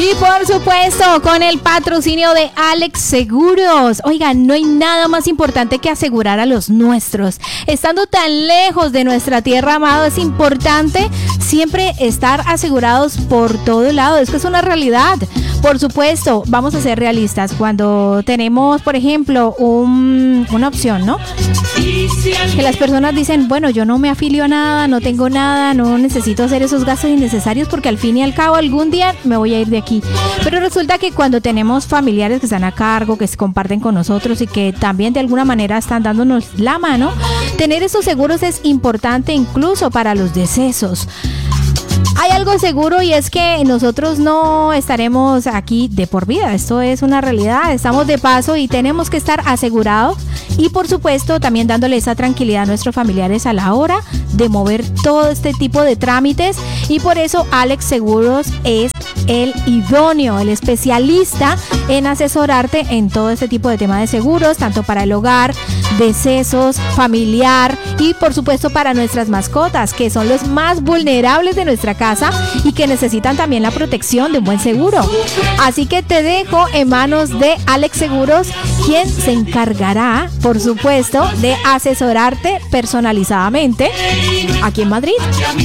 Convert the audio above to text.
Y por supuesto, con el patrocinio de Alex Seguros. Oigan, no hay nada más importante que asegurar a los nuestros. Estando tan lejos de nuestra tierra amada, es importante siempre estar asegurados por todo lado. Es que es una realidad. Por supuesto, vamos a ser realistas. Cuando tenemos, por ejemplo, una opción, ¿no? Que las personas dicen, bueno, yo no me afilio a nada, no tengo nada, no necesito hacer esos gastos innecesarios porque al fin y al cabo algún día me voy a ir de aquí. Pero resulta que cuando tenemos familiares que están a cargo, que se comparten con nosotros y que también de alguna manera están dándonos la mano, tener esos seguros es importante incluso para los decesos. Hay algo seguro y es que nosotros no estaremos aquí de por vida. Esto es una realidad. Estamos de paso y tenemos que estar asegurados y por supuesto también dándole esa tranquilidad a nuestros familiares a la hora de mover todo este tipo de trámites, y por eso Alex Seguros es el idóneo, el especialista en asesorarte en todo este tipo de temas de seguros, tanto para el hogar, decesos, familiar y por supuesto para nuestras mascotas, que son los más vulnerables de nuestra casa y que necesitan también la protección de un buen seguro. Así que te dejo en manos de Alex Seguros, quien se encargará, por supuesto, de asesorarte personalizadamente aquí en Madrid.